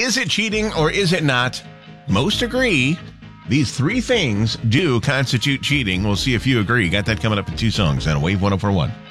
Is it cheating or is it not? Most agree these three things do constitute cheating. We'll see if you agree. Got that coming up in two songs on Wave 104.1.